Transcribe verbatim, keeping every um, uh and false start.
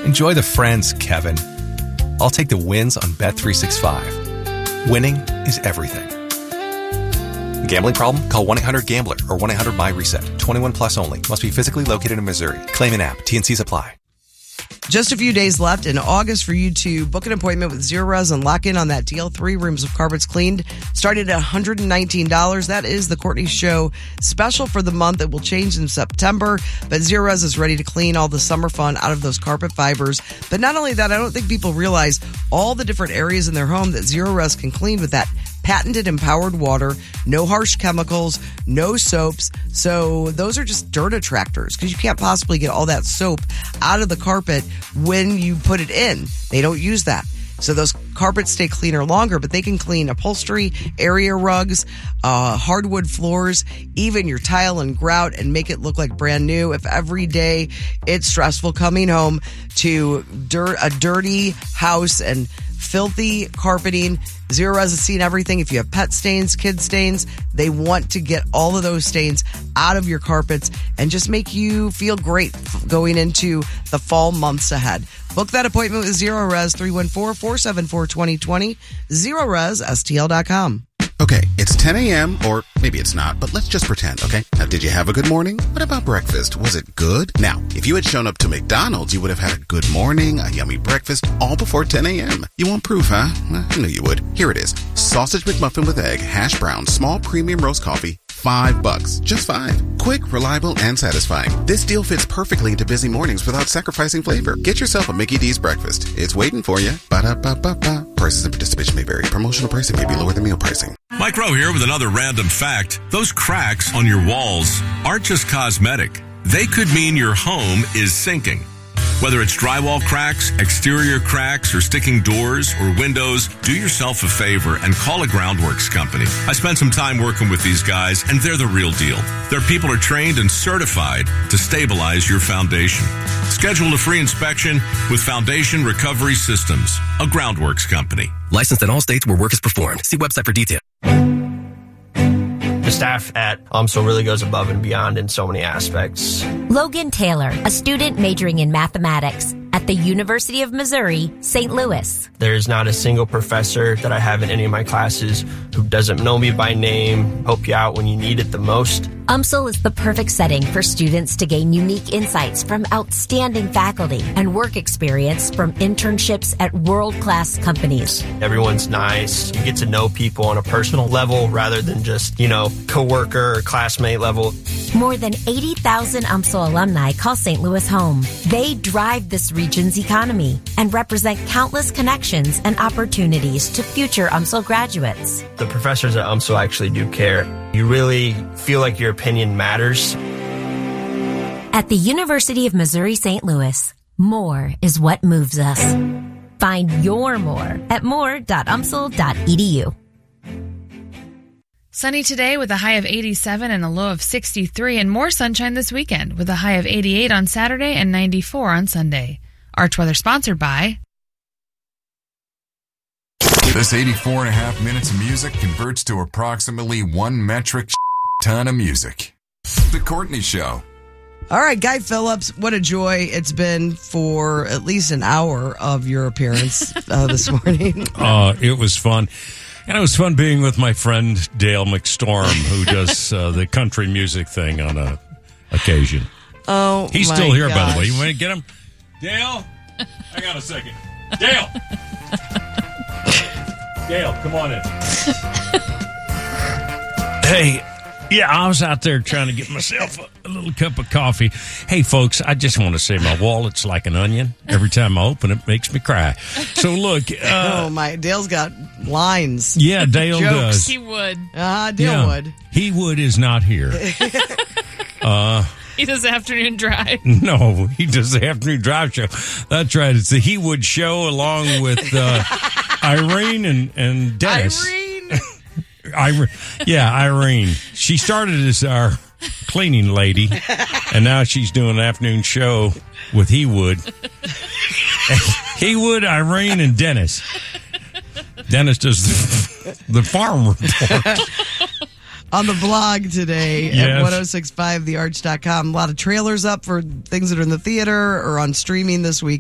Enjoy the friends, Kevin. I'll take the wins on Bet three sixty-five. Winning is everything. Gambling problem? Call one eight hundred gambler or one eight hundred my reset. twenty-one plus only. Must be physically located in Missouri. Claim an app. T N Cs apply. Just a few days left in August for you to book an appointment with Zero Res and lock in on that deal. Three rooms of carpets cleaned, starting at one hundred nineteen dollars. That is the Courtney Show special for the month. It will change in September, but Zero Res is ready to clean all the summer fun out of those carpet fibers. But not only that, I don't think people realize all the different areas in their home that Zero Res can clean with that patented empowered water, no harsh chemicals, no soaps. So those are just dirt attractors because you can't possibly get all that soap out of the carpet when you put it in. They don't use that. So those carpets stay cleaner longer, but they can clean upholstery, area rugs, uh, hardwood floors, even your tile and grout, and make it look like brand new. If every day it's stressful coming home to dirt, a dirty house and filthy carpeting, Zero Res has seen everything. If you have pet stains, kid stains, they want to get all of those stains out of your carpets and just make you feel great going into the fall months ahead. Book that appointment with Zero Res, three one four, four seven four, two zero two zero, zero res S T L dot com. Okay, it's ten a.m., or maybe it's not, but let's just pretend, okay? Now, did you have a good morning? What about breakfast? Was it good? Now, if you had shown up to McDonald's, you would have had a good morning, a yummy breakfast, all before ten a.m. You want proof, huh? Well, I knew you would. Here it is. Sausage McMuffin with egg, hash brown, small premium roast coffee, five bucks. Just five. Quick, reliable, and satisfying. This deal fits perfectly into busy mornings without sacrificing flavor. Get yourself a Mickey D's breakfast. It's waiting for you. Ba-da-ba-ba-ba. Prices and participation may vary. Promotional pricing may be lower than meal pricing. Mike Rowe here with another random fact. Those cracks on your walls aren't just cosmetic. They could mean your home is sinking. Whether it's drywall cracks, exterior cracks, or sticking doors or windows, do yourself a favor and call a Groundworks company. I spent some time working with these guys, and they're the real deal. Their people are trained and certified to stabilize your foundation. Schedule a free inspection with Foundation Recovery Systems, a Groundworks company. Licensed in all states where work is performed. See website for details. The staff at UMSL really goes above and beyond in so many aspects. Logan Taylor, a student majoring in mathematics at the University of Missouri, Saint Louis. There's not a single professor that I have in any of my classes who doesn't know me by name, help you out when you need it the most. UMSL is the perfect setting for students to gain unique insights from outstanding faculty and work experience from internships at world-class companies. Everyone's nice. You get to know people on a personal level rather than just, you know, coworker or classmate level. More than eighty thousand UMSL alumni call Saint Louis home. They drive this region's economy and represent countless connections and opportunities to future UMSL graduates. The professors at UMSL actually do care. You really feel like your opinion matters. At the University of Missouri Saint Louis, more is what moves us. Find your more at more dot U M S L dot E D U. Sunny today with a high of eighty-seven and a low of sixty-three, and more sunshine this weekend with a high of eighty-eight on Saturday and ninety-four on Sunday. Arch Weather sponsored by... This eighty-four and a half minutes of music converts to approximately one metric ton of music. The Courtney Show. All right, Guy Phillips, what a joy it's been for at least an hour of your appearance uh, this morning. Uh, it was fun. And it was fun being with my friend Dale McStorm, who does uh, the country music thing on a occasion. Oh, He's my still here, gosh. by the way. You want to get him? Dale? Hang on a second. Dale! Dale, come on in. Hey, yeah, I was out there trying to get myself a, a little cup of coffee. Hey, folks, I just want to say my wallet's like an onion. Every time I open it, it makes me cry. So, look. Uh, oh, my. Dale's got lines. Yeah, Dale Jokes. does. He would. Uh, Dale yeah, would. He would is not here. uh, he does the afternoon drive. No, he does the afternoon drive show. That's right. It's the He Would show along with uh, Irene and, and Dennis. Irene. Irene. Yeah, Irene. She started as our cleaning lady, and now she's doing an afternoon show with He Would. He Would, Irene, and Dennis. Dennis does the, the farm report. On the blog today yes. at ten sixty-five the arch dot com. A lot of trailers up for things that are in the theater or on streaming this week.